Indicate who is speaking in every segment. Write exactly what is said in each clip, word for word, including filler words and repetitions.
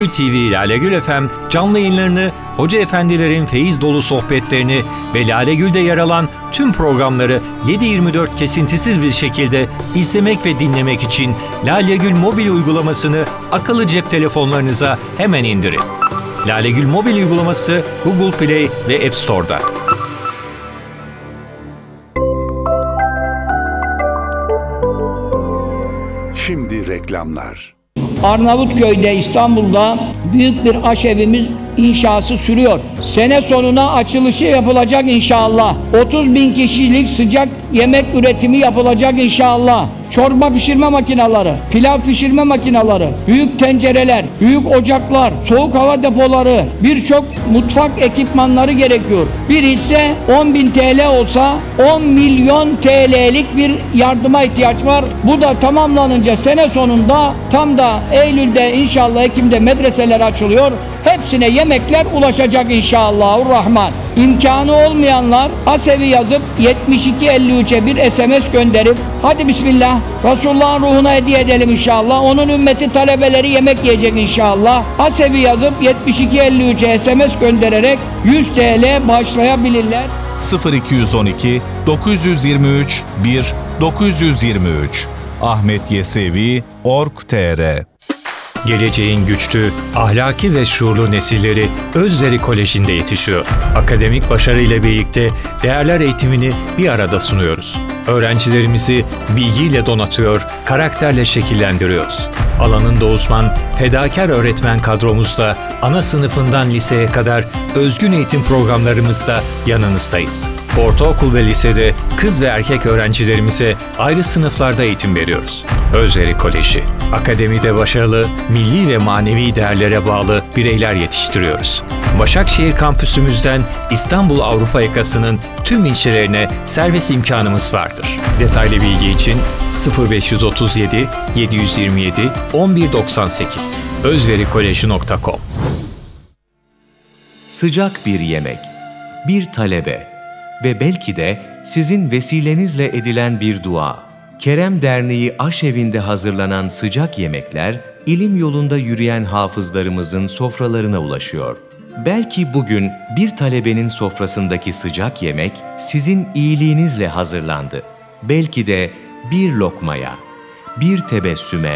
Speaker 1: T V Lale Gül F M canlı yayınlarını, hoca efendilerin feyiz dolu sohbetlerini ve Lale Gül'de yer alan tüm programları yedi yirmi dört kesintisiz bir şekilde izlemek ve dinlemek için Lale Gül mobil uygulamasını akıllı cep telefonlarınıza hemen indirin. Lale Gül mobil uygulaması Google Play ve App Store'da.
Speaker 2: Şimdi reklamlar.
Speaker 3: Arnavutköy'de, İstanbul'da büyük bir aşevimiz inşası sürüyor. Sene sonuna açılışı yapılacak inşallah. otuz bin kişilik sıcak yemek üretimi yapılacak inşallah. Çorba pişirme makineleri, pilav pişirme makineleri, büyük tencereler, büyük ocaklar, soğuk hava depoları, birçok mutfak ekipmanları gerekiyor. Bir hisse on bin T L olsa on milyon T L'lik bir yardıma ihtiyaç var. Bu da tamamlanınca sene sonunda tam da Eylül'de inşallah Ekim'de medreseler açılıyor. Hepsine yemekler ulaşacak inşallahurrahman. İmkanı olmayanlar Asevi yazıp yetmiş iki elli üç'e bir S M S gönderip hadi bismillah Resulullah'ın ruhuna hediye edelim inşallah. Onun ümmeti talebeleri yemek yiyecek inşallah. Asevi yazıp yetmiş iki elli üç'e S M S göndererek yüz T L bağışlayabilirler.
Speaker 4: sıfır iki on iki dokuz yirmi üç bir dokuz yirmi üç Ahmet Yesevi nokta org nokta tr.
Speaker 1: Geleceğin güçlü, ahlaki ve şuurlu nesilleri Özleri Koleji'nde yetişiyor. Akademik başarıyla birlikte değerler eğitimini bir arada sunuyoruz. Öğrencilerimizi bilgiyle donatıyor, karakterle şekillendiriyoruz. Alanında uzman, fedakar öğretmen kadromuzla ana sınıfından liseye kadar özgün eğitim programlarımızda yanınızdayız. Ortaokul ve lisede kız ve erkek öğrencilerimize ayrı sınıflarda eğitim veriyoruz. Özleri Koleji, akademide başarılı, milli ve manevi değerlere bağlı bireyler yetiştiriyoruz. Başakşehir kampüsümüzden İstanbul Avrupa yakasının tüm ilçelerine servis imkanımız vardır. Detaylı bilgi için sıfır beş otuz yedi yedi yirmi yedi on bir doksan sekiz özverikoleji nokta com.
Speaker 5: Sıcak bir yemek, bir talebe ve belki de sizin vesilenizle edilen bir dua. Kerem Derneği Aşevi'nde hazırlanan sıcak yemekler, ilim yolunda yürüyen hafızlarımızın sofralarına ulaşıyor. Belki bugün bir talebenin sofrasındaki sıcak yemek sizin iyiliğinizle hazırlandı. Belki de bir lokmaya, bir tebessüme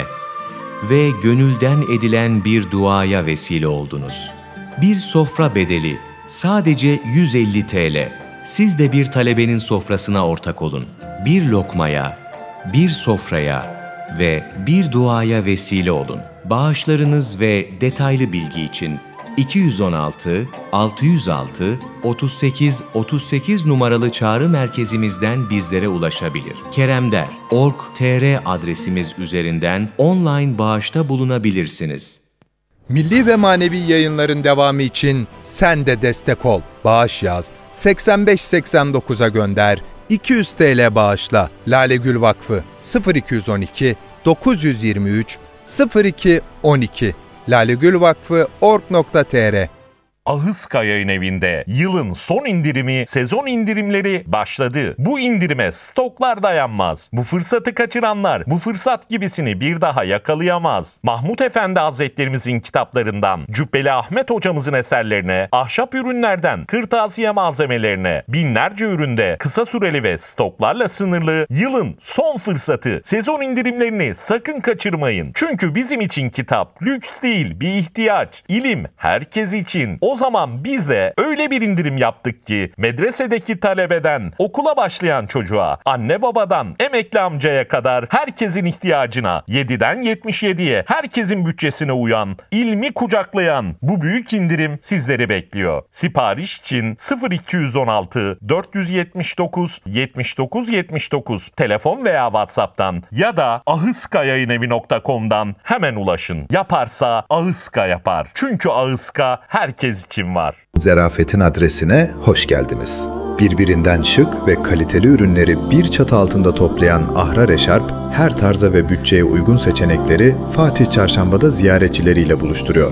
Speaker 5: ve gönülden edilen bir duaya vesile oldunuz. Bir sofra bedeli sadece yüz elli T L. Siz de bir talebenin sofrasına ortak olun. Bir lokmaya, bir sofraya ve bir duaya vesile olun. Bağışlarınız ve detaylı bilgi için iki yüz on altı altı yüz altı otuz sekiz otuz sekiz numaralı çağrı merkezimizden bizlere ulaşabilir. keremder nokta org nokta tr adresimiz üzerinden online bağışta bulunabilirsiniz.
Speaker 6: Milli ve manevi yayınların devamı için sen de destek ol. Bağış yaz, seksen beş seksen dokuz'a gönder, iki yüz T L bağışla. Lale Gül Vakfı sıfır iki on iki dokuz yirmi üç sıfır iki on iki lalegülvakfı nokta org nokta tr.
Speaker 7: Ahıska Yayın Evi'nde yılın son indirimi, sezon indirimleri başladı. Bu indirime stoklar dayanmaz. Bu fırsatı kaçıranlar bu fırsat gibisini bir daha yakalayamaz. Mahmut Efendi Hazretlerimizin kitaplarından Cübbeli Ahmet hocamızın eserlerine, ahşap ürünlerden kırtasiye malzemelerine, binlerce üründe kısa süreli ve stoklarla sınırlı yılın son fırsatı. Sezon indirimlerini sakın kaçırmayın. Çünkü bizim için kitap lüks değil, bir ihtiyaç. İlim herkes için. O zaman biz de öyle bir indirim yaptık ki medresedeki talebeden okula başlayan çocuğa, anne babadan emekli amcaya kadar herkesin ihtiyacına, yediden yetmiş yediye herkesin bütçesine uyan, ilmi kucaklayan bu büyük indirim sizleri bekliyor. Sipariş için sıfır iki on altı dört yedi dokuz yetmiş dokuz yetmiş dokuz telefon veya WhatsApp'tan ya da ahıskayayinevi nokta com'dan hemen ulaşın. Yaparsa Ahıska yapar. Çünkü Ahıska herkes için var.
Speaker 8: Zerafet'in adresine hoş geldiniz. Birbirinden şık ve kaliteli ürünleri bir çatı altında toplayan Ahrar Eşarp, her tarza ve bütçeye uygun seçenekleri Fatih Çarşamba'da ziyaretçileriyle buluşturuyor.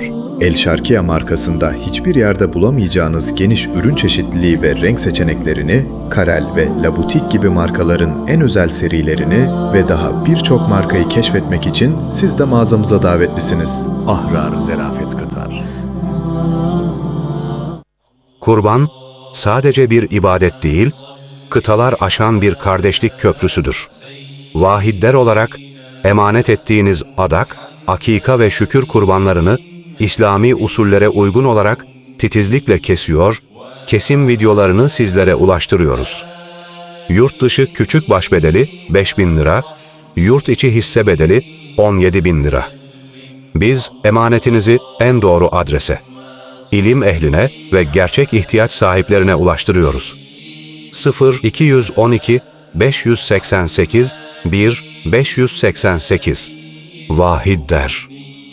Speaker 8: El Şarkiya markasında hiçbir yerde bulamayacağınız geniş ürün çeşitliliği ve renk seçeneklerini, Karel ve La Boutique gibi markaların en özel serilerini ve daha birçok markayı keşfetmek için siz de mağazamıza davetlisiniz. Ahrar Zerafet Katar.
Speaker 9: Kurban, sadece bir ibadet değil, kıtalar aşan bir kardeşlik köprüsüdür. Vahidler olarak emanet ettiğiniz adak, akika ve şükür kurbanlarını İslami usullere uygun olarak titizlikle kesiyor, kesim videolarını sizlere ulaştırıyoruz. Yurt dışı küçük baş bedeli beş bin lira, yurt içi hisse bedeli on yedi bin lira. Biz emanetinizi en doğru adrese, ilim ehline ve gerçek ihtiyaç sahiplerine ulaştırıyoruz. sıfır iki yüz on iki beş yüz seksen sekiz bir beş yüz seksen sekiz Vahidler.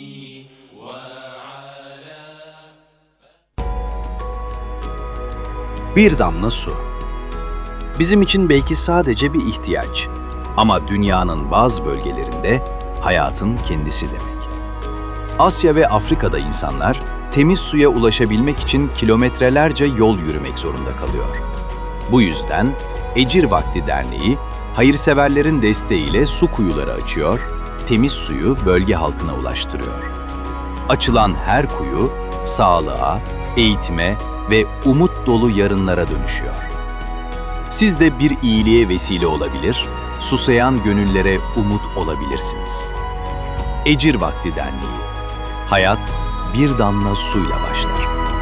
Speaker 10: Bir damla su. Bizim için belki sadece bir ihtiyaç. Ama dünyanın bazı bölgelerinde hayatın kendisi demek. Asya ve Afrika'da insanlar temiz suya ulaşabilmek için kilometrelerce yol yürümek zorunda kalıyor. Bu yüzden Ecir Vakti Derneği, hayırseverlerin desteğiyle su kuyuları açıyor, temiz suyu bölge halkına ulaştırıyor. Açılan her kuyu, sağlığa, eğitime ve umut dolu yarınlara dönüşüyor. Siz de bir iyiliğe vesile olabilir, susayan gönüllere umut olabilirsiniz. Ecir Vakti Derneği. Hayat bir damla suyla başlar.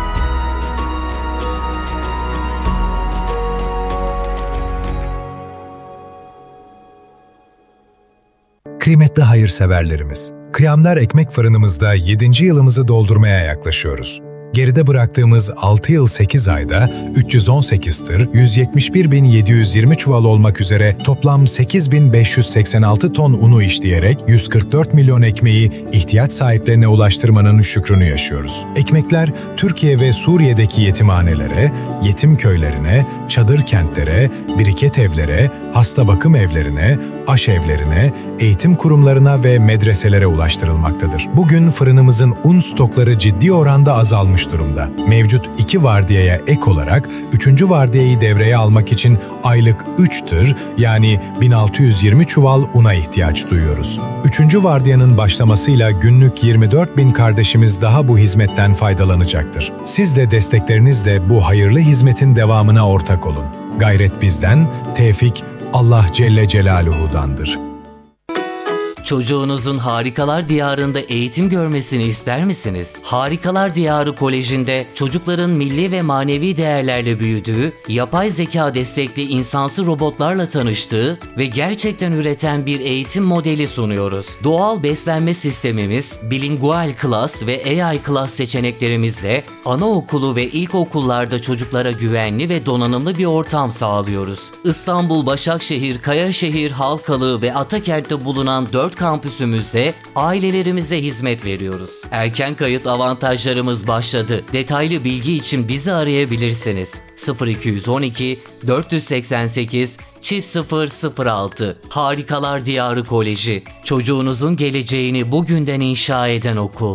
Speaker 11: Kıymetli hayırseverlerimiz, Kıyamlar Ekmek Fırınımızda yedinci yılımızı doldurmaya yaklaşıyoruz. Geride bıraktığımız altı yıl sekiz ayda üç yüz on sekiz tır, yüz yetmiş bir bin yedi yüz yirmi çuval olmak üzere toplam sekiz bin beş yüz seksen altı ton unu işleyerek yüz kırk dört milyon ekmeği ihtiyaç sahiplerine ulaştırmanın şükrünü yaşıyoruz. Ekmekler Türkiye ve Suriye'deki yetimhanelere, yetim köylerine, çadır kentlere, biriket evlere, hasta bakım evlerine, aşevlerine, eğitim kurumlarına ve medreselere ulaştırılmaktadır. Bugün fırınımızın un stokları ciddi oranda azalmış durumda. Mevcut iki vardiyaya ek olarak üçüncü vardiyayı devreye almak için aylık üç tır yani bin altı yüz yirmi çuval una ihtiyaç duyuyoruz. Üçüncü vardiyanın başlamasıyla günlük yirmi dört bin kardeşimiz daha bu hizmetten faydalanacaktır. Siz de desteklerinizle bu hayırlı hizmetin devamına ortak olun. Gayret bizden, tevfik Allah Celle Celaluhu'dandır.
Speaker 12: Çocuğunuzun Harikalar Diyarı'nda eğitim görmesini ister misiniz? Harikalar Diyarı Koleji'nde çocukların milli ve manevi değerlerle büyüdüğü, yapay zeka destekli insansı robotlarla tanıştığı ve gerçekten üreten bir eğitim modeli sunuyoruz. Doğal beslenme sistemimiz, bilingual class ve A I class seçeneklerimizle anaokulu ve ilkokullarda çocuklara güvenli ve donanımlı bir ortam sağlıyoruz. İstanbul, Başakşehir, Kayaşehir, Halkalı ve Atakent'te bulunan dört kampüsümüzde ailelerimize hizmet veriyoruz. Erken kayıt avantajlarımız başladı. Detaylı bilgi için bizi arayabilirsiniz. sıfır iki yüz on iki dört seksen sekiz çift sıfır sıfır altı Harikalar Diyarı Koleji. Çocuğunuzun geleceğini bugünden inşa eden okul.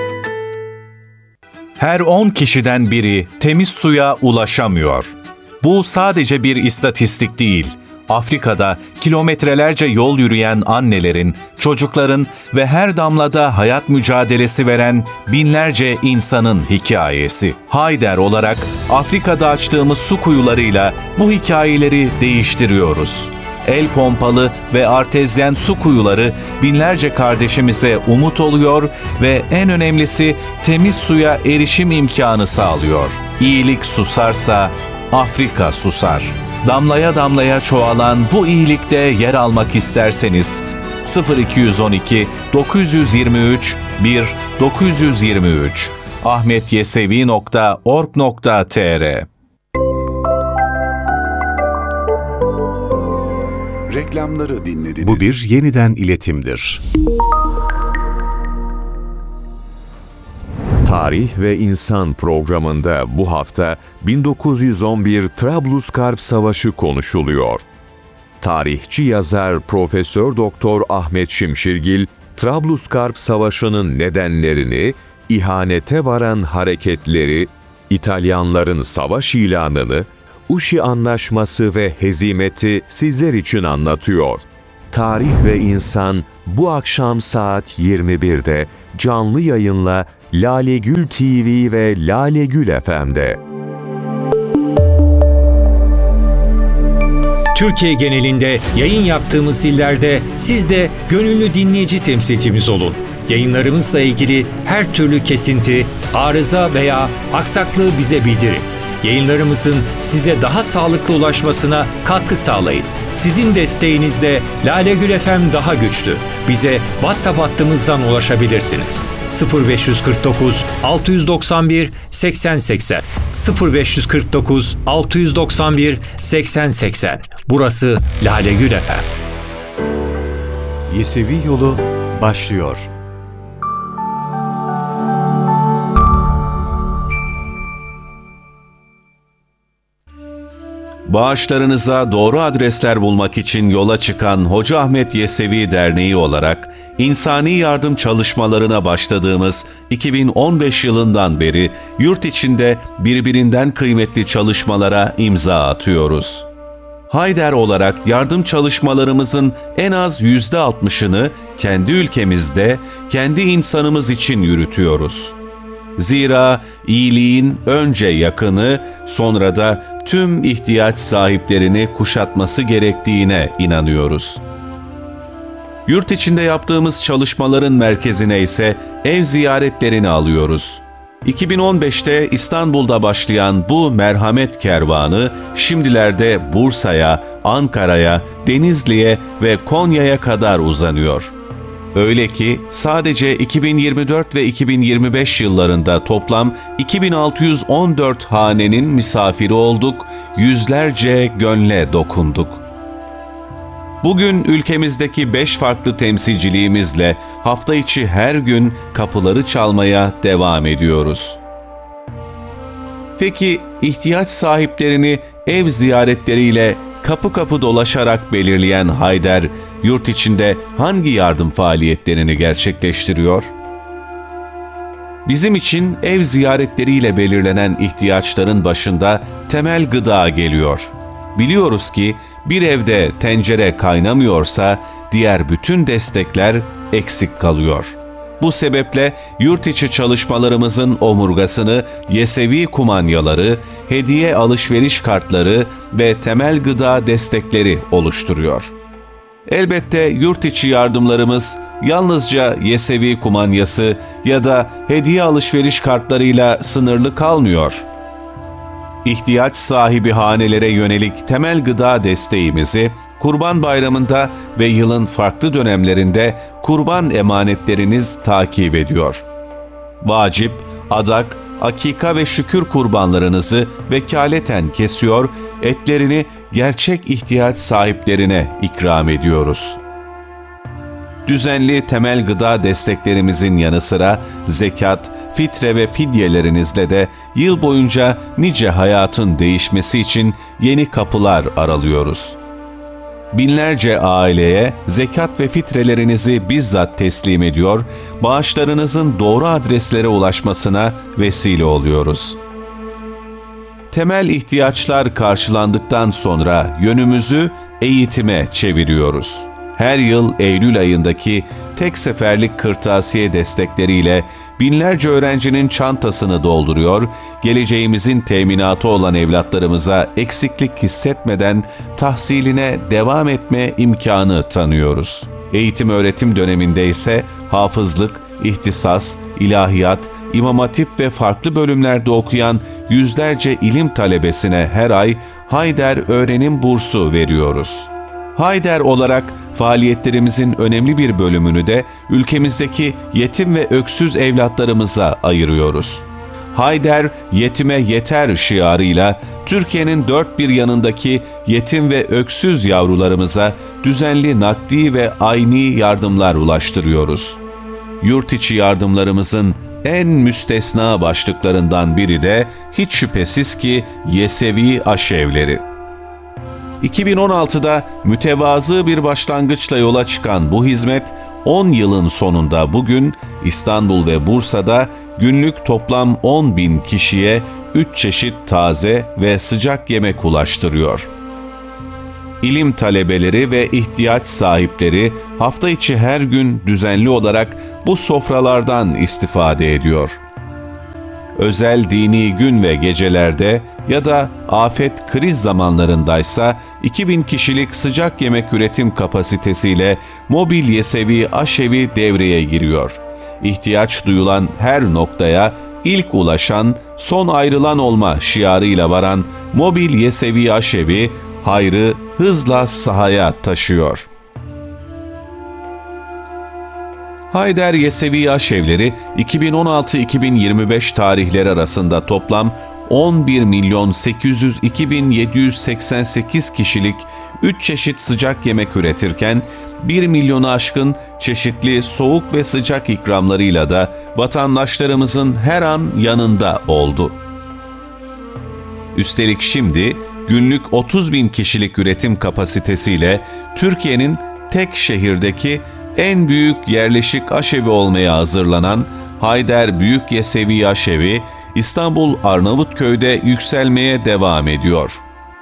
Speaker 4: Her on kişiden biri temiz suya ulaşamıyor. Bu sadece bir istatistik değil. Afrika'da kilometrelerce yol yürüyen annelerin, çocukların ve her damlada hayat mücadelesi veren binlerce insanın hikayesi. Hayder olarak Afrika'da açtığımız su kuyularıyla bu hikayeleri değiştiriyoruz. El pompalı ve artezyen su kuyuları binlerce kardeşimize umut oluyor ve en önemlisi temiz suya erişim imkanı sağlıyor. İyilik susarsa Afrika susar. Damlaya damlaya çoğalan bu iyilikte yer almak isterseniz sıfır iki yüz on iki dokuz yüz yirmi üç bir dokuz yüz yirmi üç ahmetyesevi nokta org nokta tr.
Speaker 2: Reklamları dinlediniz.
Speaker 13: Bu bir yeniden iletimdir.
Speaker 14: Tarih ve İnsan programında bu hafta bin dokuz yüz on bir Trablusgarp Savaşı konuşuluyor. Tarihçi yazar Profesör Doktor Ahmet Şimşirgil, Trablusgarp Savaşı'nın nedenlerini, ihanete varan hareketleri, İtalyanların savaş ilanını, Uşi Anlaşması ve hezimeti sizler için anlatıyor. Tarih ve İnsan bu akşam saat yirmi birde canlı yayınla Lalegül T V ve Lalegül F M'de.
Speaker 1: Türkiye genelinde yayın yaptığımız illerde siz de gönüllü dinleyici temsilcimiz olun. Yayınlarımızla ilgili her türlü kesinti, arıza veya aksaklığı bize bildirin. Yayınlarımızın size daha sağlıklı ulaşmasına katkı sağlayın. Sizin desteğinizle Lalegül F M daha güçlü. Bize WhatsApp hattımızdan ulaşabilirsiniz. sıfır beş kırk dokuz altı doksan bir seksen seksen sıfır beş kırk dokuz altı doksan bir seksen seksen. Burası Lalegül F M.
Speaker 13: Yesevi Yolu başlıyor.
Speaker 4: Bağışlarınıza doğru adresler bulmak için yola çıkan Hoca Ahmet Yesevi Derneği olarak insani yardım çalışmalarına başladığımız iki bin on beş yılından beri yurt içinde birbirinden kıymetli çalışmalara imza atıyoruz. Hayder olarak yardım çalışmalarımızın en az yüzde altmışını kendi ülkemizde, kendi insanımız için yürütüyoruz. Zira iyiliğin önce yakını, sonra da tüm ihtiyaç sahiplerini kuşatması gerektiğine inanıyoruz. Yurt içinde yaptığımız çalışmaların merkezine ise ev ziyaretlerini alıyoruz. iki bin on beşte İstanbul'da başlayan bu merhamet kervanı şimdilerde Bursa'ya, Ankara'ya, Denizli'ye ve Konya'ya kadar uzanıyor. Öyle ki sadece iki bin yirmi dört ve iki bin yirmi beş yıllarında toplam iki bin altı yüz on dört hanenin misafiri olduk, yüzlerce gönle dokunduk. Bugün ülkemizdeki beş farklı temsilciliğimizle hafta içi her gün kapıları çalmaya devam ediyoruz. Peki ihtiyaç sahiplerini ev ziyaretleriyle kapı kapı dolaşarak belirleyen Hayder, yurt içinde hangi yardım faaliyetlerini gerçekleştiriyor? Bizim için ev ziyaretleriyle belirlenen ihtiyaçların başında temel gıda geliyor. Biliyoruz ki bir evde tencere kaynamıyorsa diğer bütün destekler eksik kalıyor. Bu sebeple yurt içi çalışmalarımızın omurgasını Yesevi kumanyaları, hediye alışveriş kartları ve temel gıda destekleri oluşturuyor. Elbette yurt içi yardımlarımız yalnızca Yesevi kumanyası ya da hediye alışveriş kartlarıyla sınırlı kalmıyor. İhtiyaç sahibi hanelere yönelik temel gıda desteğimizi Kurban Bayramı'nda ve yılın farklı dönemlerinde kurban emanetleriniz takip ediyor. Vacip, adak, akika ve şükür kurbanlarınızı vekaleten kesiyor, etlerini gerçek ihtiyaç sahiplerine ikram ediyoruz. Düzenli temel gıda desteklerimizin yanı sıra zekat, fitre ve fidyelerinizle de yıl boyunca nice hayatın değişmesi için yeni kapılar aralıyoruz. Binlerce aileye zekat ve fitrelerinizi bizzat teslim ediyor, bağışlarınızın doğru adreslere ulaşmasına vesile oluyoruz. Temel ihtiyaçlar karşılandıktan sonra yönümüzü eğitime çeviriyoruz. Her yıl Eylül ayındaki tek seferlik kırtasiye destekleriyle binlerce öğrencinin çantasını dolduruyor, geleceğimizin teminatı olan evlatlarımıza eksiklik hissetmeden tahsiline devam etme imkanı tanıyoruz. Eğitim öğretim döneminde ise hafızlık, ihtisas, ilahiyat, İmam Hatip ve farklı bölümlerde okuyan yüzlerce ilim talebesine her ay Hayder Öğrenim Bursu veriyoruz. Hayder olarak faaliyetlerimizin önemli bir bölümünü de ülkemizdeki yetim ve öksüz evlatlarımıza ayırıyoruz. Hayder, yetime yeter şiarıyla Türkiye'nin dört bir yanındaki yetim ve öksüz yavrularımıza düzenli nakdi ve ayni yardımlar ulaştırıyoruz. Yurt içi yardımlarımızın en müstesna başlıklarından biri de hiç şüphesiz ki Yesevi aşevleri. iki bin on altıda mütevazı bir başlangıçla yola çıkan bu hizmet, on yılın sonunda bugün İstanbul ve Bursa'da günlük toplam on bin kişiye üç çeşit taze ve sıcak yemek ulaştırıyor. İlim talebeleri ve ihtiyaç sahipleri hafta içi her gün düzenli olarak bu sofralardan istifade ediyor. Özel dini gün ve gecelerde ya da afet kriz zamanlarındaysa iki bin kişilik sıcak yemek üretim kapasitesiyle mobil yesevi aşevi devreye giriyor. İhtiyaç duyulan her noktaya ilk ulaşan, son ayrılan olma şiarıyla varan mobil yesevi aşevi hayrı hızla sahaya taşıyor. Hayder Yesevi Aşevleri iki bin on altı iki bin yirmi beş tarihleri arasında toplam on bir milyon sekiz yüz iki bin yedi yüz seksen sekiz kişilik üç çeşit sıcak yemek üretirken bir milyonu aşkın çeşitli soğuk ve sıcak ikramlarıyla da vatandaşlarımızın her an yanında oldu. Üstelik şimdi günlük otuz bin kişilik üretim kapasitesiyle Türkiye'nin tek şehirdeki en büyük yerleşik aşevi olmaya hazırlanan Hayder Büyük Yesevi Aşevi, İstanbul Arnavutköy'de yükselmeye devam ediyor.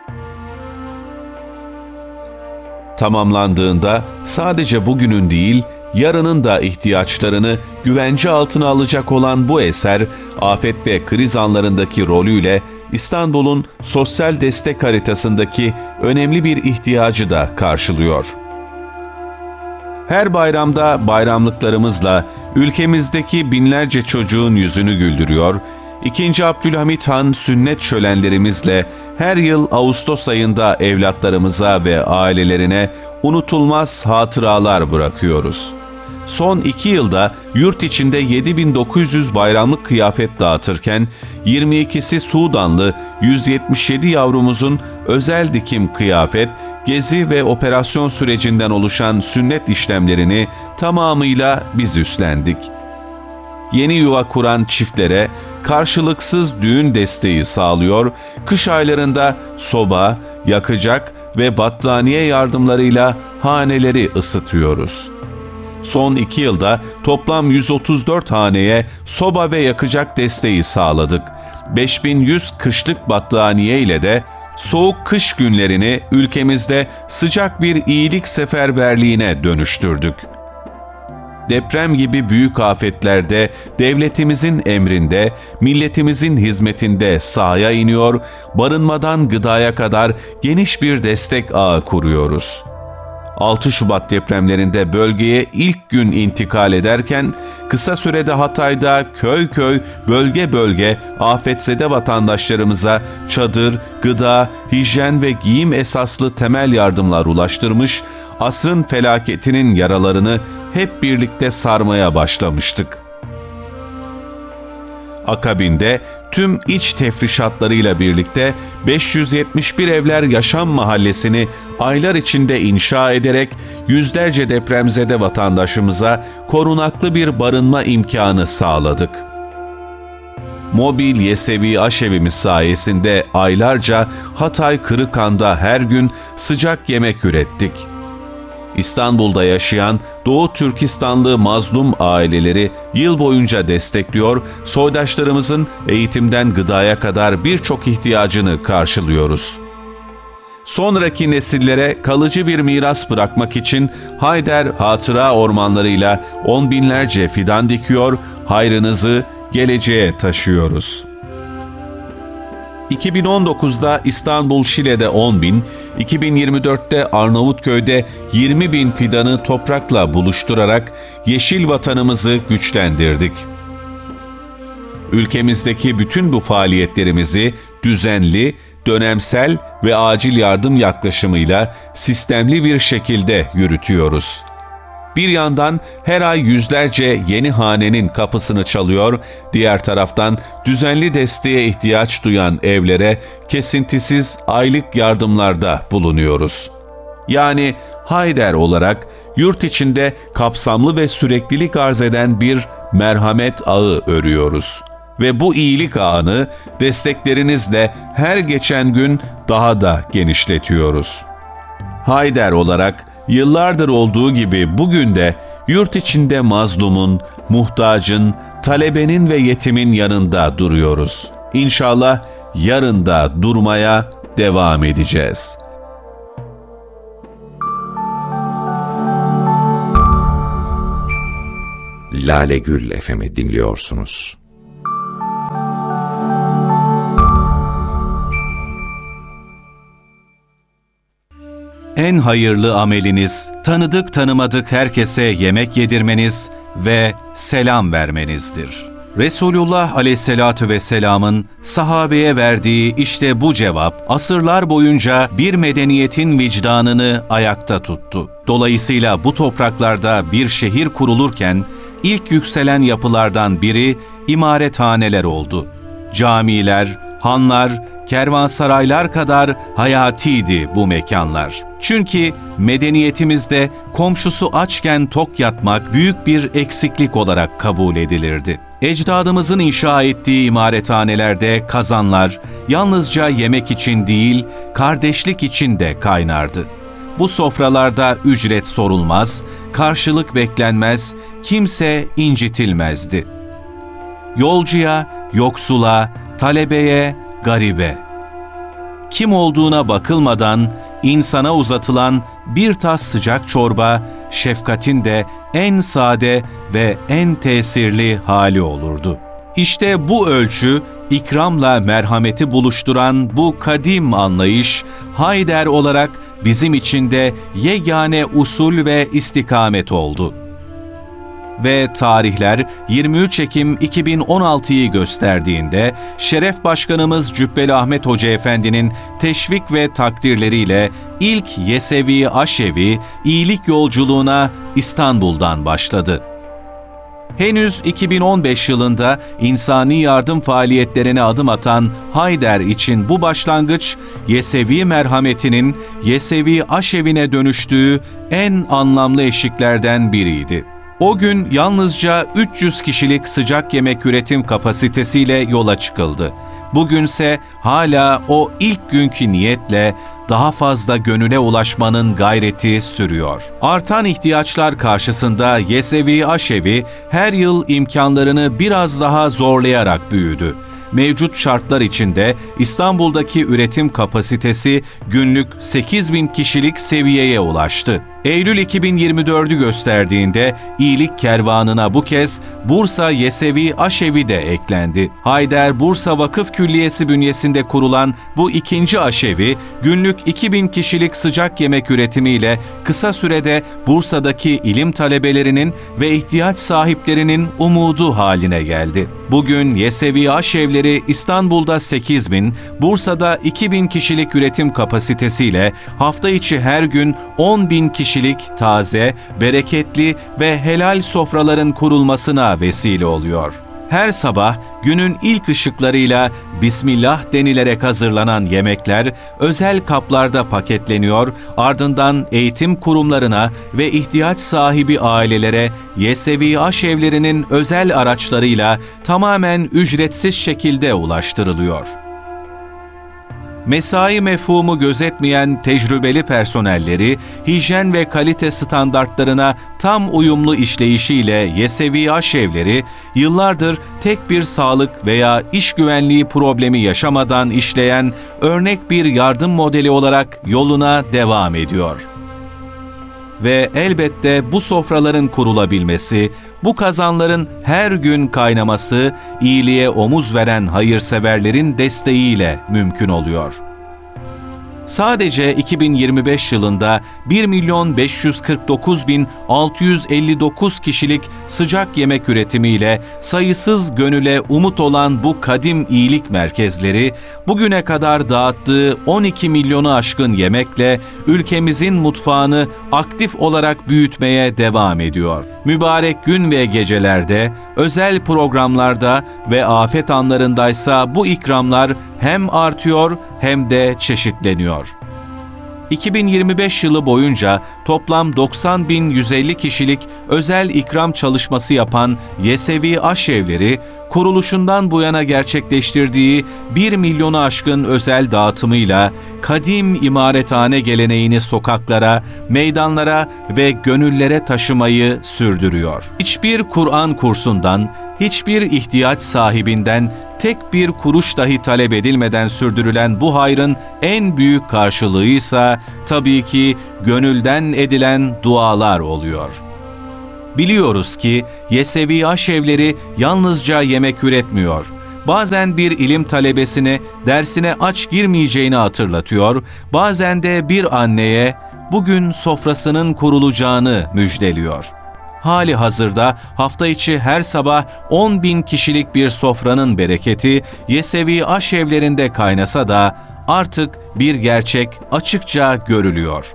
Speaker 4: Tamamlandığında sadece bugünün değil, yarının da ihtiyaçlarını güvence altına alacak olan bu eser, afet ve kriz anlarındaki rolüyle İstanbul'un sosyal destek haritasındaki önemli bir ihtiyacı da karşılıyor. Her bayramda bayramlıklarımızla ülkemizdeki binlerce çocuğun yüzünü güldürüyor, İkinci Abdülhamit Han sünnet şölenlerimizle her yıl Ağustos ayında evlatlarımıza ve ailelerine unutulmaz hatıralar bırakıyoruz. Son iki yılda yurt içinde yedi bin dokuz yüz bayramlık kıyafet dağıtırken yirmi ikisi Sudanlı yüz yetmiş yedi yavrumuzun özel dikim kıyafet, gezi ve operasyon sürecinden oluşan sünnet işlemlerini tamamıyla biz üstlendik. Yeni yuva kuran çiftlere karşılıksız düğün desteği sağlıyor, kış aylarında soba, yakacak ve battaniye yardımlarıyla haneleri ısıtıyoruz. Son iki yılda toplam yüz otuz dört haneye soba ve yakacak desteği sağladık. beş bin yüz kışlık battaniye ile de soğuk kış günlerini ülkemizde sıcak bir iyilik seferberliğine dönüştürdük. Deprem gibi büyük afetlerde devletimizin emrinde, milletimizin hizmetinde sahaya iniyor, barınmadan gıdaya kadar geniş bir destek ağı kuruyoruz. altı Şubat depremlerinde bölgeye ilk gün intikal ederken, kısa sürede Hatay'da köy köy, bölge bölge afetzede vatandaşlarımıza çadır, gıda, hijyen ve giyim esaslı temel yardımlar ulaştırmış, asrın felaketinin yaralarını hep birlikte sarmaya başlamıştık. Akabinde tüm iç tefrişatlarıyla birlikte beş yüz yetmiş bir Evler Yaşam Mahallesi'ni aylar içinde inşa ederek yüzlerce depremzede vatandaşımıza korunaklı bir barınma imkanı sağladık. Mobil Yesevi Aşevimiz sayesinde aylarca Hatay Kırıkhan'da her gün sıcak yemek ürettik. İstanbul'da yaşayan Doğu Türkistanlı mazlum aileleri yıl boyunca destekliyor, soydaşlarımızın eğitimden gıdaya kadar birçok ihtiyacını karşılıyoruz. Sonraki nesillere kalıcı bir miras bırakmak için Hayder Hatıra Ormanları'yla on binlerce fidan dikiyor, hayrınızı geleceğe taşıyoruz. iki bin on dokuzda İstanbul Şile'de on bin, iki bin yirmi dörtte Arnavutköy'de yirmi bin fidanı toprakla buluşturarak yeşil vatanımızı güçlendirdik. Ülkemizdeki bütün bu faaliyetlerimizi düzenli, dönemsel ve acil yardım yaklaşımıyla sistemli bir şekilde yürütüyoruz. Bir yandan her ay yüzlerce yeni hanenin kapısını çalıyor, diğer taraftan düzenli desteğe ihtiyaç duyan evlere kesintisiz aylık yardımlarda bulunuyoruz. Yani Hayder olarak yurt içinde kapsamlı ve süreklilik arz eden bir merhamet ağı örüyoruz. Ve bu iyilik ağını desteklerinizle her geçen gün daha da genişletiyoruz. Hayder olarak yıllardır olduğu gibi bugün de yurt içinde mazlumun, muhtacın, talebenin ve yetimin yanında duruyoruz. İnşallah yarın da durmaya devam edeceğiz.
Speaker 15: Lale Gül F M'i dinliyorsunuz.
Speaker 4: En hayırlı ameliniz, tanıdık tanımadık herkese yemek yedirmeniz ve selam vermenizdir. Resulullah Aleyhisselatü Vesselam'ın sahabeye verdiği işte bu cevap, asırlar boyunca bir medeniyetin vicdanını ayakta tuttu. Dolayısıyla bu topraklarda bir şehir kurulurken, ilk yükselen yapılardan biri imarethaneler oldu. Camiler, hanlar, kervansaraylar kadar hayatiydi bu mekanlar. Çünkü medeniyetimizde komşusu açken tok yatmak büyük bir eksiklik olarak kabul edilirdi. Ecdadımızın inşa ettiği imarethanelerde kazanlar yalnızca yemek için değil, kardeşlik için de kaynardı. Bu sofralarda ücret sorulmaz, karşılık beklenmez, kimse incitilmezdi. Yolcuya, yoksula, talebeye, garibe. Kim olduğuna bakılmadan insana uzatılan bir tas sıcak çorba, şefkatin de en sade ve en tesirli hali olurdu. İşte bu ölçü, ikramla merhameti buluşturan bu kadim anlayış, Hayder olarak bizim için de yegane usul ve istikamet oldu. Ve tarihler yirmi üç Ekim iki bin on altı'yı gösterdiğinde Şeref Başkanımız Cübbeli Ahmet Hoca Efendi'nin teşvik ve takdirleriyle ilk Yesevi Aşevi iyilik yolculuğuna İstanbul'dan başladı. Henüz iki bin on beş yılında insani yardım faaliyetlerine adım atan Hayder için bu başlangıç, Yesevi merhametinin Yesevi Aşevi'ne dönüştüğü en anlamlı eşiklerden biriydi. O gün yalnızca üç yüz kişilik sıcak yemek üretim kapasitesiyle yola çıkıldı. Bugünse hala o ilk günkü niyetle daha fazla gönüle ulaşmanın gayreti sürüyor. Artan ihtiyaçlar karşısında Yesevi Aşevi her yıl imkanlarını biraz daha zorlayarak büyüdü. Mevcut şartlar içinde İstanbul'daki üretim kapasitesi günlük sekiz bin kişilik seviyeye ulaştı. Eylül iki bin yirmi dört'ü gösterdiğinde iyilik kervanına bu kez Bursa Yesevi Aşevi de eklendi. Hayder Bursa Vakıf Külliyesi bünyesinde kurulan bu ikinci aşevi, günlük iki bin kişilik sıcak yemek üretimiyle kısa sürede Bursa'daki ilim talebelerinin ve ihtiyaç sahiplerinin umudu haline geldi. Bugün Yesevi Aşevleri İstanbul'da sekiz bin, Bursa'da iki bin kişilik üretim kapasitesiyle hafta içi her gün on bin kişilik taze, bereketli ve helal sofraların kurulmasına vesile oluyor. Her sabah günün ilk ışıklarıyla Bismillah denilerek hazırlanan yemekler özel kaplarda paketleniyor, ardından eğitim kurumlarına ve ihtiyaç sahibi ailelere Yesevi Aşevlerinin özel araçlarıyla tamamen ücretsiz şekilde ulaştırılıyor. Mesai mefhumu gözetmeyen tecrübeli personelleri, hijyen ve kalite standartlarına tam uyumlu işleyişiyle Yesevi Aşevleri, yıllardır tek bir sağlık veya iş güvenliği problemi yaşamadan işleyen örnek bir yardım modeli olarak yoluna devam ediyor. Ve elbette bu sofraların kurulabilmesi, bu kazanların her gün kaynaması, iyiliğe omuz veren hayırseverlerin desteğiyle mümkün oluyor. Sadece iki bin yirmi beş yılında bir milyon beş yüz kırk dokuz bin altı yüz elli dokuz kişilik sıcak yemek üretimiyle sayısız gönüle umut olan bu kadim iyilik merkezleri, bugüne kadar dağıttığı on iki milyonu aşkın yemekle ülkemizin mutfağını aktif olarak büyütmeye devam ediyor. Mübarek gün ve gecelerde, özel programlarda ve afet anlarındaysa bu ikramlar hem artıyor hem de çeşitleniyor. iki bin yirmi beş yılı boyunca toplam doksan bin yüz elli kişilik özel ikram çalışması yapan Yesevi Aşevleri, kuruluşundan bu yana gerçekleştirdiği bir milyonu aşkın özel dağıtımıyla kadim imarethane geleneğini sokaklara, meydanlara ve gönüllere taşımayı sürdürüyor. Hiçbir Kur'an kursundan, hiçbir ihtiyaç sahibinden tek bir kuruş dahi talep edilmeden sürdürülen bu hayrın en büyük karşılığıysa tabii ki gönülden edilen dualar oluyor. Biliyoruz ki Yesevi Aşevleri yalnızca yemek üretmiyor. Bazen bir ilim talebesine dersine aç girmeyeceğini hatırlatıyor, bazen de bir anneye bugün sofrasının kurulacağını müjdeliyor. Hali hazırda hafta içi her sabah on bin kişilik bir sofranın bereketi Yesevi Aşevlerinde kaynasa da artık bir gerçek açıkça görülüyor.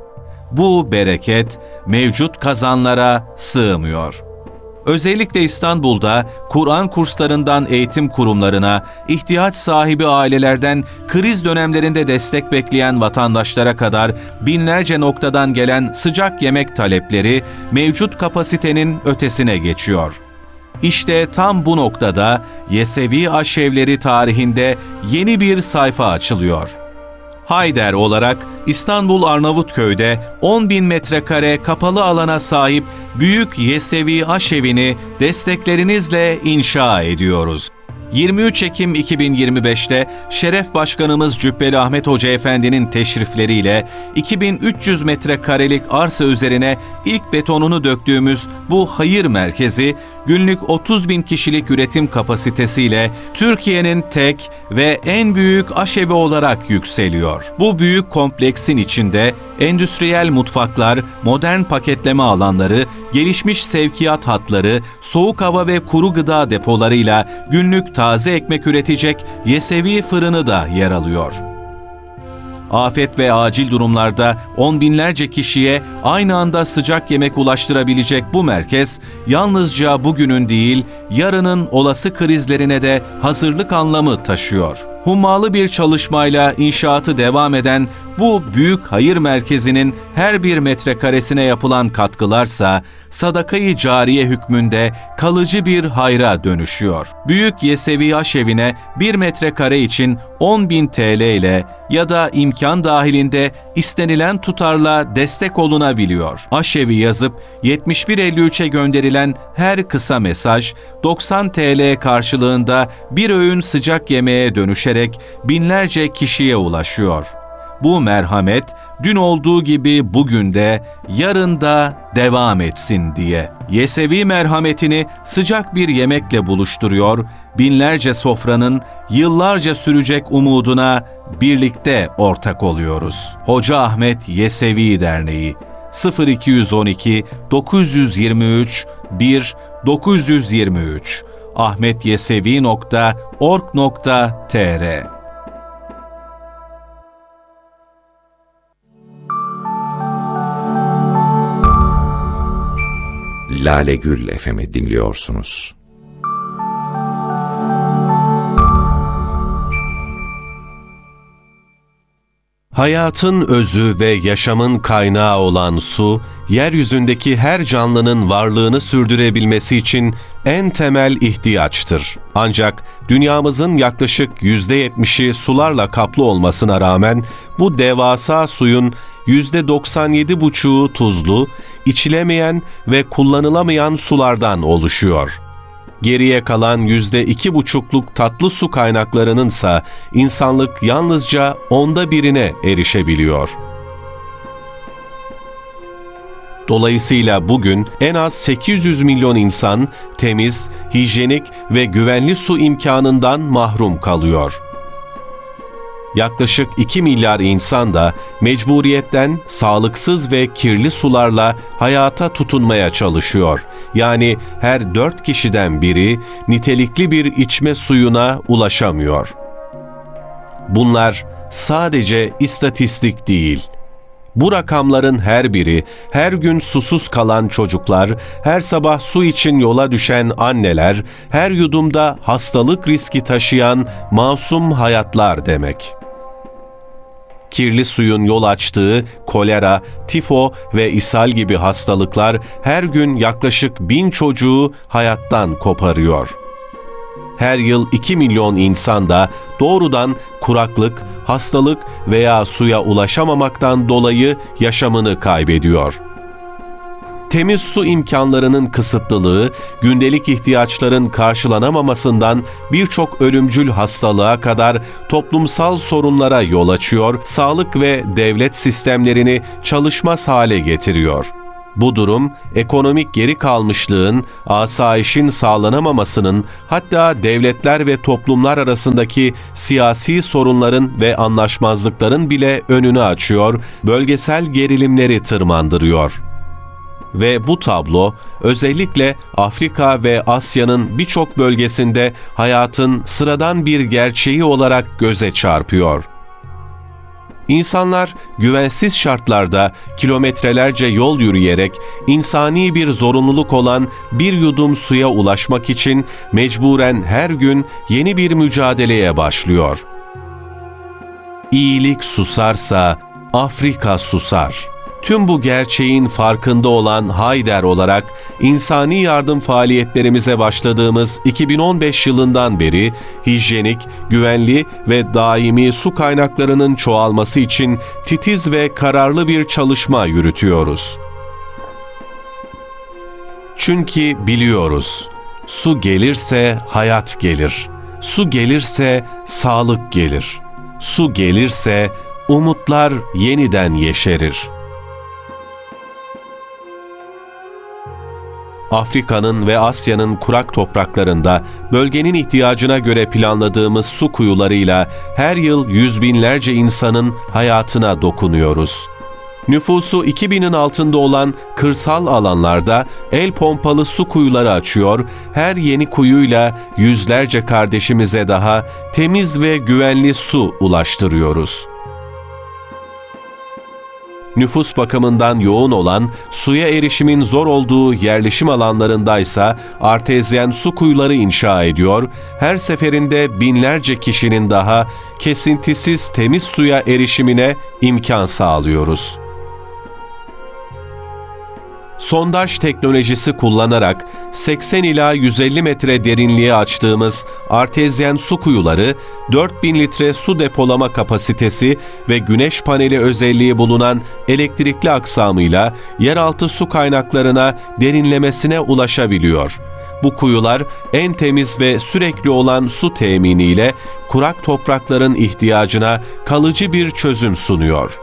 Speaker 4: Bu bereket mevcut kazanlara sığmıyor. Özellikle İstanbul'da Kur'an kurslarından eğitim kurumlarına, ihtiyaç sahibi ailelerden kriz dönemlerinde destek bekleyen vatandaşlara kadar binlerce noktadan gelen sıcak yemek talepleri mevcut kapasitenin ötesine geçiyor. İşte tam bu noktada Yesevi Aşevleri tarihinde yeni bir sayfa açılıyor. Hayder olarak İstanbul Arnavutköy'de on bin metrekare kapalı alana sahip Büyük Yesevi Aşevi'ni desteklerinizle inşa ediyoruz. yirmi üç Ekim iki bin yirmi beşte Şeref Başkanımız Cübbeli Ahmet Hoca Efendi'nin teşrifleriyle iki bin üç yüz metrekarelik arsa üzerine ilk betonunu döktüğümüz bu hayır merkezi, günlük otuz bin kişilik üretim kapasitesiyle Türkiye'nin tek ve en büyük aşevi olarak yükseliyor. Bu büyük kompleksin içinde endüstriyel mutfaklar, modern paketleme alanları, gelişmiş sevkiyat hatları, soğuk hava ve kuru gıda depolarıyla günlük taze ekmek üretecek Yesevi fırını da yer alıyor. Afet ve acil durumlarda on binlerce kişiye aynı anda sıcak yemek ulaştırabilecek bu merkez, yalnızca bugünün değil, yarının olası krizlerine de hazırlık anlamı taşıyor. Hummalı bir çalışmayla inşaatı devam eden bu büyük hayır merkezinin her bir metrekaresine yapılan katkılarsa sadaka-i cariye hükmünde kalıcı bir hayra dönüşüyor. Büyük Yesevi Aşevi'ne bir metrekare için on bin T L ile ya da imkan dahilinde istenilen tutarla destek olunabiliyor. Aşevi yazıp yetmiş bir elli üçe gönderilen her kısa mesaj doksan T L karşılığında bir öğün sıcak yemeğe dönüşerek binlerce kişiye ulaşıyor. Bu merhamet dün olduğu gibi bugün de, yarın da devam etsin diye. Yesevi merhametini sıcak bir yemekle buluşturuyor, binlerce sofranın yıllarca sürecek umuduna birlikte ortak oluyoruz. Hoca Ahmet Yesevi Derneği sıfır iki yüz on iki dokuz yüz yirmi üç bir dokuz yüz yirmi üç ahmetyesevi nokta org nokta tr
Speaker 15: Lale Gül F M'i dinliyorsunuz.
Speaker 4: Hayatın özü ve yaşamın kaynağı olan su, yeryüzündeki her canlının varlığını sürdürebilmesi için en temel ihtiyaçtır. Ancak dünyamızın yaklaşık yüzde yetmişi sularla kaplı olmasına rağmen bu devasa suyun yüzde doksan yedi buçuğu tuzlu, içilemeyen ve kullanılamayan sulardan oluşuyor. Geriye kalan yüzde iki buçukluk tatlı su kaynaklarınınsa insanlık yalnızca onda birine erişebiliyor. Dolayısıyla bugün en az sekiz yüz milyon insan temiz, hijyenik ve güvenli su imkanından mahrum kalıyor. Yaklaşık iki milyar insan da mecburiyetten sağlıksız ve kirli sularla hayata tutunmaya çalışıyor. Yani her dört kişiden biri nitelikli bir içme suyuna ulaşamıyor. Bunlar sadece istatistik değil. Bu rakamların her biri, her gün susuz kalan çocuklar, her sabah su için yola düşen anneler, her yudumda hastalık riski taşıyan masum hayatlar demek. Kirli suyun yol açtığı kolera, tifo ve ishal gibi hastalıklar her gün yaklaşık bin çocuğu hayattan koparıyor. Her yıl iki milyon insan da doğrudan kuraklık, hastalık veya suya ulaşamamaktan dolayı yaşamını kaybediyor. Temiz su imkanlarının kısıtlılığı, gündelik ihtiyaçların karşılanamamasından birçok ölümcül hastalığa kadar toplumsal sorunlara yol açıyor, sağlık ve devlet sistemlerini çalışmaz hale getiriyor. Bu durum, ekonomik geri kalmışlığın, asayişin sağlanamamasının, hatta devletler ve toplumlar arasındaki siyasi sorunların ve anlaşmazlıkların bile önünü açıyor, bölgesel gerilimleri tırmandırıyor. Ve bu tablo özellikle Afrika ve Asya'nın birçok bölgesinde hayatın sıradan bir gerçeği olarak göze çarpıyor. İnsanlar güvensiz şartlarda kilometrelerce yol yürüyerek insani bir zorunluluk olan bir yudum suya ulaşmak için mecburen her gün yeni bir mücadeleye başlıyor. İyilik susarsa Afrika susar. Tüm bu gerçeğin farkında olan Haider olarak insani yardım faaliyetlerimize başladığımız iki bin on beş yılından beri hijyenik, güvenli ve daimi su kaynaklarının çoğalması için titiz ve kararlı bir çalışma yürütüyoruz. Çünkü biliyoruz, su gelirse hayat gelir, su gelirse sağlık gelir, su gelirse umutlar yeniden yeşerir. Afrika'nın ve Asya'nın kurak topraklarında bölgenin ihtiyacına göre planladığımız su kuyularıyla her yıl yüz binlerce insanın hayatına dokunuyoruz. Nüfusu iki binin altında olan kırsal alanlarda el pompalı su kuyuları açıyor, her yeni kuyuyla yüzlerce kardeşimize daha temiz ve güvenli su ulaştırıyoruz. Nüfus bakımından yoğun olan, suya erişimin zor olduğu yerleşim alanlarındaysa artezyen su kuyuları inşa ediyor, her seferinde binlerce kişinin daha kesintisiz temiz suya erişimine imkan sağlıyoruz. Sondaj teknolojisi kullanarak seksen ila yüz elli metre derinliğe açtığımız artezyen su kuyuları, dört bin litre su depolama kapasitesi ve güneş paneli özelliği bulunan elektrikli aksamıyla yeraltı su kaynaklarına derinlemesine ulaşabiliyor. Bu kuyular en temiz ve sürekli olan su teminiyle kurak toprakların ihtiyacına kalıcı bir çözüm sunuyor.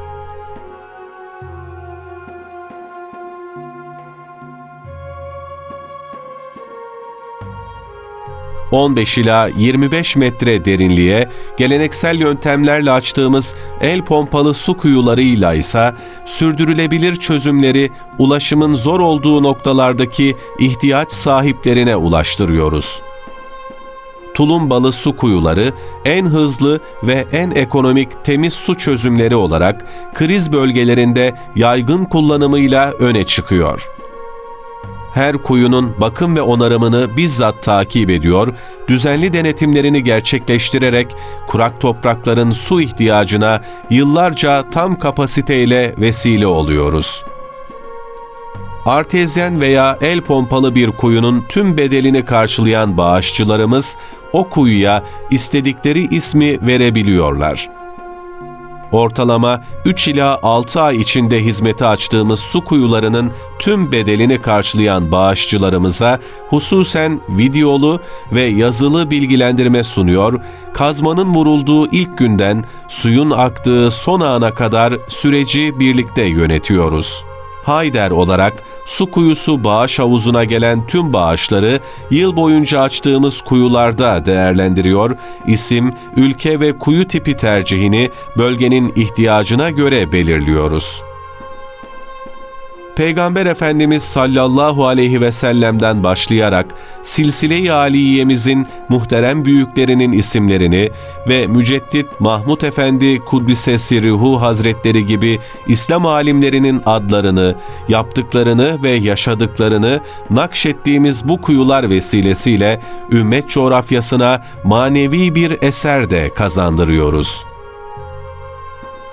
Speaker 4: on beş ila yirmi beş metre derinliğe geleneksel yöntemlerle açtığımız el pompalı su kuyularıyla ise sürdürülebilir çözümleri ulaşımın zor olduğu noktalardaki ihtiyaç sahiplerine ulaştırıyoruz. Tulumbalı su kuyuları en hızlı ve en ekonomik temiz su çözümleri olarak kriz bölgelerinde yaygın kullanımıyla öne çıkıyor. Her kuyunun bakım ve onarımını bizzat takip ediyor, düzenli denetimlerini gerçekleştirerek kurak toprakların su ihtiyacına yıllarca tam kapasiteyle vesile oluyoruz. Artezyen veya el pompalı bir kuyunun tüm bedelini karşılayan bağışçılarımız o kuyuya istedikleri ismi verebiliyorlar. Ortalama üç ila altı ay içinde hizmete açtığımız su kuyularının tüm bedelini karşılayan bağışçılarımıza hususen videolu ve yazılı bilgilendirme sunuyor, kazmanın vurulduğu ilk günden suyun aktığı son ana kadar süreci birlikte yönetiyoruz. Haider olarak su kuyusu bağış havuzuna gelen tüm bağışları yıl boyunca açtığımız kuyularda değerlendiriyor, isim, ülke ve kuyu tipi tercihini bölgenin ihtiyacına göre belirliyoruz. Peygamber Efendimiz sallallahu aleyhi ve sellem'den başlayarak Silsile-i Aliye'mizin muhterem büyüklerinin isimlerini ve Müceddit Mahmud Efendi Kuddisesi Ruhu Hazretleri gibi İslam alimlerinin adlarını, yaptıklarını ve yaşadıklarını nakşettiğimiz bu kuyular vesilesiyle ümmet coğrafyasına manevi bir eser de kazandırıyoruz.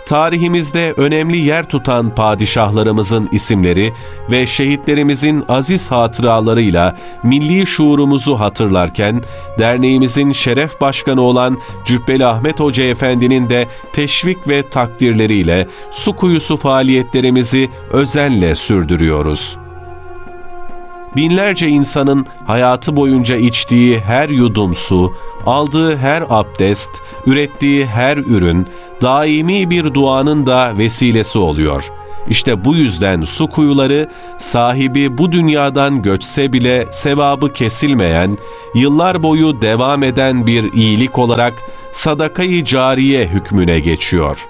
Speaker 4: tarihimizde önemli yer tutan padişahlarımızın isimleri ve şehitlerimizin aziz hatıralarıyla milli şuurumuzu hatırlarken, derneğimizin şeref başkanı olan Cübbeli Ahmet Hoca Efendi'nin de teşvik ve takdirleriyle su kuyusu faaliyetlerimizi özenle sürdürüyoruz. Binlerce insanın hayatı boyunca içtiği her yudum su, aldığı her abdest, ürettiği her ürün, daimi bir duanın da vesilesi oluyor. İşte bu yüzden su kuyuları, sahibi bu dünyadan göçse bile sevabı kesilmeyen, yıllar boyu devam eden bir iyilik olarak sadaka-i cariye hükmüne geçiyor.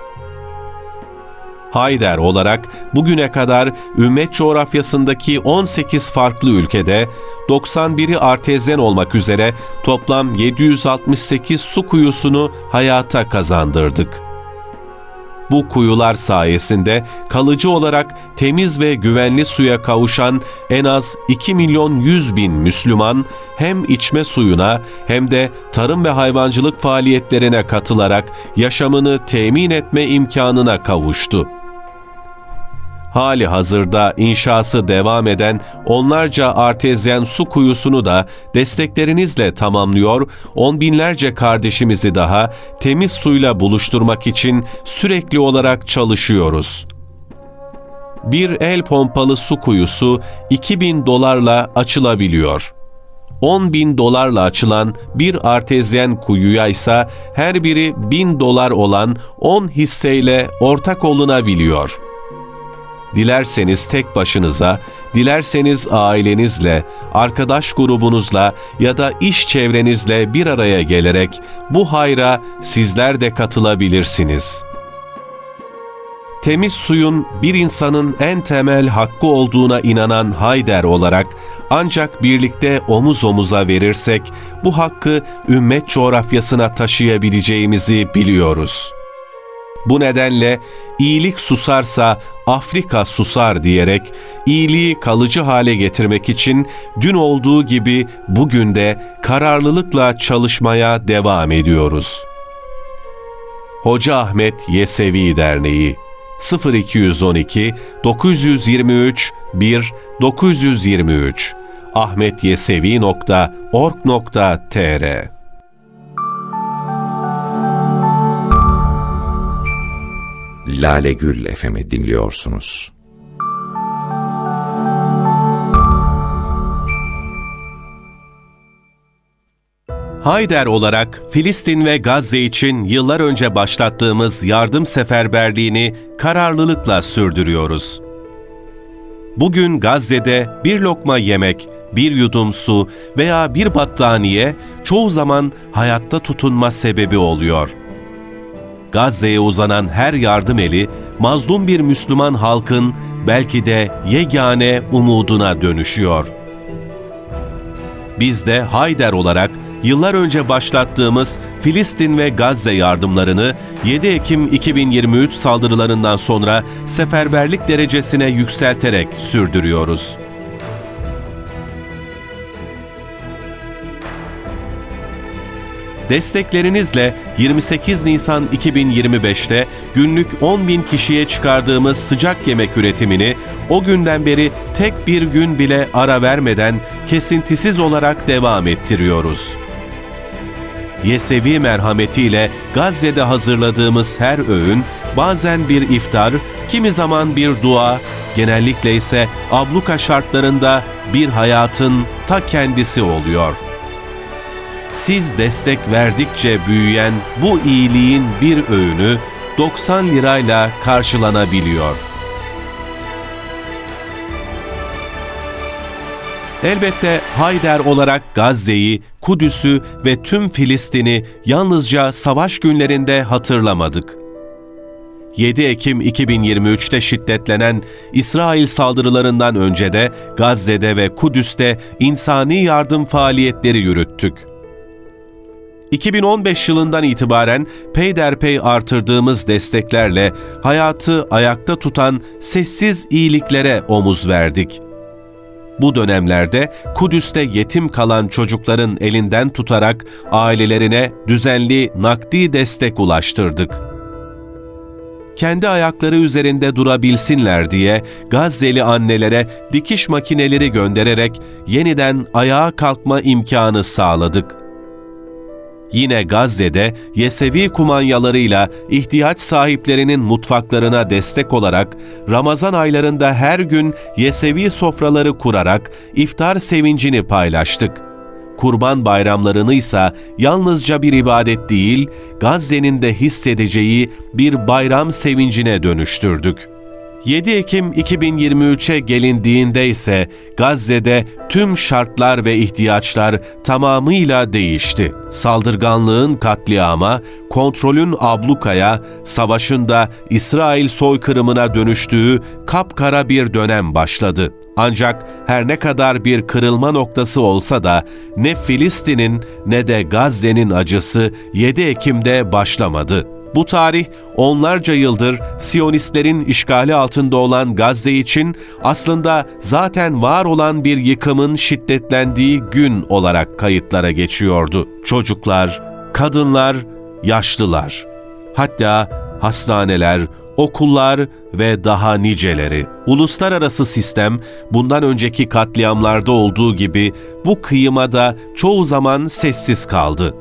Speaker 4: Hayder olarak bugüne kadar ümmet coğrafyasındaki on sekiz farklı ülkede, doksan biri artezyen olmak üzere toplam yedi yüz altmış sekiz su kuyusunu hayata kazandırdık. Bu kuyular sayesinde kalıcı olarak temiz ve güvenli suya kavuşan en az iki milyon yüz bin Müslüman hem içme suyuna hem de tarım ve hayvancılık faaliyetlerine katılarak yaşamını temin etme imkanına kavuştu. Hali hazırda inşası devam eden onlarca artezyen su kuyusunu da desteklerinizle tamamlıyor, on binlerce kardeşimizi daha temiz suyla buluşturmak için sürekli olarak çalışıyoruz. Bir el pompalı su kuyusu iki bin dolarla açılabiliyor. on bin dolarla açılan bir artezyen kuyuya ise her biri bin dolar olan on hisseyle ortak olunabiliyor. Dilerseniz tek başınıza, dilerseniz ailenizle, arkadaş grubunuzla ya da iş çevrenizle bir araya gelerek bu hayra sizler de katılabilirsiniz. Temiz suyun bir insanın en temel hakkı olduğuna inanan Hayder olarak ancak birlikte omuz omuza verirsek bu hakkı ümmet coğrafyasına taşıyabileceğimizi biliyoruz. Bu nedenle iyilik susarsa Afrika susar diyerek iyiliği kalıcı hale getirmek için dün olduğu gibi bugün de kararlılıkla çalışmaya devam ediyoruz. Hoca Ahmet Yesevi Derneği sıfır iki on iki dokuz yüz yirmi üç bir dokuz yüz yirmi üç ahmetyesevi nokta org nokta tr
Speaker 15: Lale Gül F M'i dinliyorsunuz.
Speaker 4: Hayder olarak Filistin ve Gazze için yıllar önce başlattığımız yardım seferberliğini kararlılıkla sürdürüyoruz. Bugün Gazze'de bir lokma yemek, bir yudum su veya bir battaniye çoğu zaman hayatta tutunma sebebi oluyor. Gazze'ye uzanan her yardım eli, mazlum bir Müslüman halkın belki de yegane umuduna dönüşüyor. Biz de Hayder olarak yıllar önce başlattığımız Filistin ve Gazze yardımlarını yedi Ekim iki bin yirmi üç saldırılarından sonra seferberlik derecesine yükselterek sürdürüyoruz. Desteklerinizle yirmi sekiz Nisan iki bin yirmi beşte günlük on bin kişiye çıkardığımız sıcak yemek üretimini o günden beri tek bir gün bile ara vermeden kesintisiz olarak devam ettiriyoruz. Yesevi merhametiyle Gazze'de hazırladığımız her öğün bazen bir iftar, kimi zaman bir dua, genellikle ise abluka şartlarında bir hayatın ta kendisi oluyor. Siz destek verdikçe büyüyen bu iyiliğin bir öğünü doksan lirayla karşılanabiliyor. Elbette Hayder olarak Gazze'yi, Kudüs'ü ve tüm Filistin'i yalnızca savaş günlerinde hatırlamadık. yedi Ekim iki bin yirmi üçte şiddetlenen İsrail saldırılarından önce de Gazze'de ve Kudüs'te insani yardım faaliyetleri yürüttük. iki bin on beş yılından itibaren peyderpey artırdığımız desteklerle hayatı ayakta tutan sessiz iyiliklere omuz verdik. Bu dönemlerde Kudüs'te yetim kalan çocukların elinden tutarak ailelerine düzenli nakdi destek ulaştırdık.
Speaker 16: kendi ayakları üzerinde durabilsinler diye Gazze'li annelere dikiş makineleri göndererek yeniden ayağa kalkma imkanı sağladık. Yine Gazze'de Yesevi kumanyalarıyla ihtiyaç sahiplerinin mutfaklarına destek olarak Ramazan aylarında her gün Yesevi sofraları kurarak iftar sevincini paylaştık. Kurban bayramlarını ise yalnızca bir ibadet değil, Gazze'nin de hissedeceği bir bayram sevincine dönüştürdük. yedi Ekim iki bin yirmi üçe gelindiğinde ise Gazze'de tüm şartlar ve ihtiyaçlar tamamıyla değişti. Saldırganlığın katliama, kontrolün ablukaya, savaşın da İsrail soykırımına dönüştüğü kapkara bir dönem başladı. Ancak her ne kadar bir kırılma noktası olsa da ne Filistin'in ne de Gazze'nin acısı yedi Ekim'de başlamadı. Bu tarih onlarca yıldır Siyonistlerin işgali altında olan Gazze için aslında zaten var olan bir yıkımın şiddetlendiği gün olarak kayıtlara geçiyordu. Çocuklar, kadınlar, yaşlılar, hatta hastaneler, okullar ve daha niceleri. Uluslararası sistem bundan önceki katliamlarda olduğu gibi bu kıyıma da çoğu zaman sessiz kaldı.